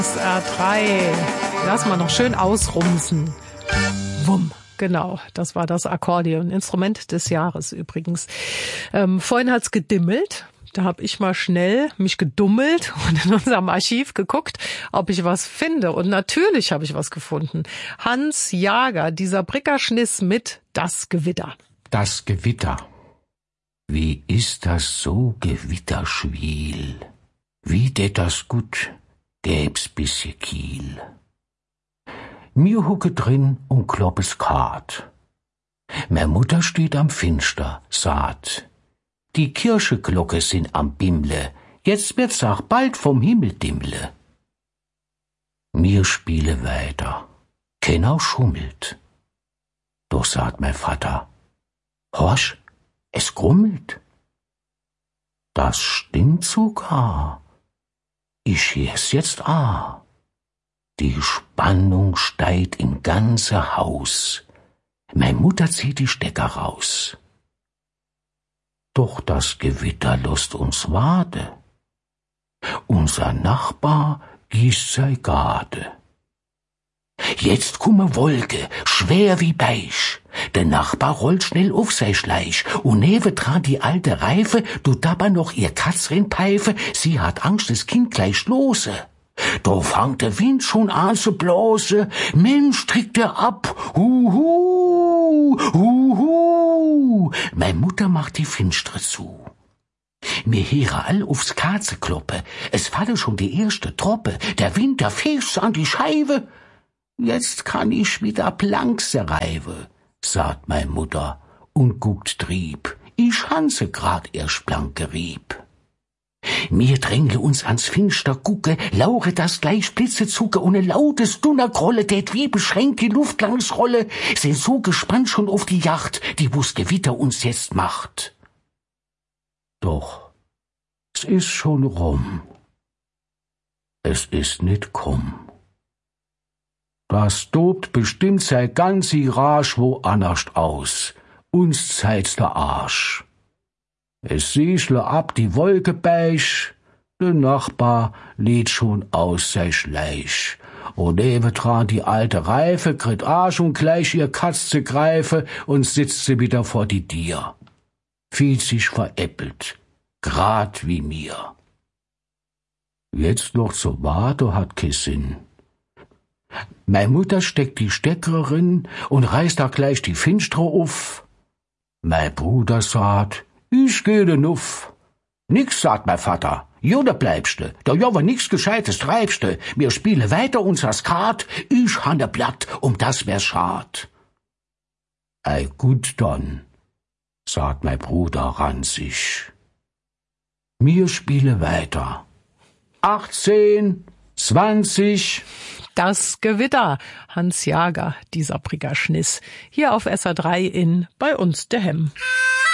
SR3. Lass mal noch schön ausrumsen. Wumm. Genau, das war das Akkordeon. Instrument des Jahres übrigens. Vorhin hat's gedimmelt. Da habe ich mal schnell mich gedummelt und in unserem Archiv geguckt, ob ich was finde. Und natürlich habe ich was gefunden. Hans Jager, dieser Brickerschniss mit Das Gewitter. Das Gewitter. Wie ist das so gewitterschwiel? Wie det das gut, gäb's bisschen Kiel. Mir hucke drin und kloppes Kart. Mer Mutter steht am Finster, sagt, die Kircheglocke sind am Bimle, jetzt wird's auch bald vom Himmel dimmle. Mir spiele weiter, keiner schummelt. Doch sagt mein Vater, horch, es grummelt. Das stimmt sogar. Ich hör's jetzt a. Die Spannung steigt im ganze Haus. Mein Mutter zieht die Stecker raus. Doch das Gewitter lässt uns wade. Unser Nachbar gießt sei Garde. Jetzt kumme Wolke, schwer wie Beich. Der Nachbar rollt schnell auf sei Schleich und neben dran die alte Reife, du dabei noch ihr Katzrin Pfeife, sie hat Angst, das Kind gleich lose. Da fangt der Wind schon an zu blase, Mensch, trägt er ab, huhu, huhu. Meine Mutter macht die Finstre zu. Mir höre all aufs Katzekloppe, es falle schon die erste Troppe, der Wind, der fegt an die Scheibe. Jetzt kann ich wieder Plankse reibe, sagt mein Mutter und guckt trieb. Ich hanse grad erst Planke rieb. Mir drängle uns ans Finster gucke, laure das gleich Blitze zucke und ein lautes Dunnergrolle, det wie beschränkt die Luft langs Rolle, sind so gespannt schon auf die Yacht, die wo's Gewitter uns jetzt macht. Doch, es ist schon rum. Es ist nicht komm. Das tobt bestimmt sei ganzi Rasch wo anderscht aus. Uns zeigt's der Arsch. Es sieschle ab die Wolke beich, der Nachbar lädt schon aus sei Schleich. Und nebendran die alte Reife kriegt Arsch und gleich ihr Katze greife und sitzt sie wieder vor die Dier. Fühlt sich veräppelt, grad wie mir. Jetzt noch zu warten hat kein Sinn. Meine Mutter steckt die Steckerin und reißt da gleich die Finstre auf. Mein Bruder sagt, ich geh de Nuff. Nix, sagt mein Vater, jo, da bleibste, da jowa nix Gescheites treibste, mir spiele weiter unser Skat, ich han de Blatt, das wär schad. Ei gut dann, sagt mein Bruder ranzig. Mir spiele weiter. 18, 20. Das Gewitter. Hans Jager, dieser Brickerschniss. Hier auf SR3 in Bei uns der Hemm.